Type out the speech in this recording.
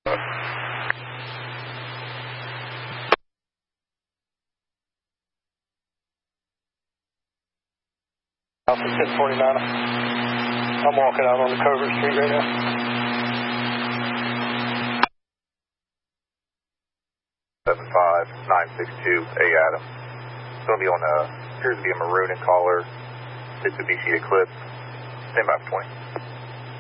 Alpha 1049. I'm walking out on the Covert Street right now. Seven 962 A Adam. It's going to be on appears to be a maroon in color Mitsubishi Eclipse. Stand by for 20.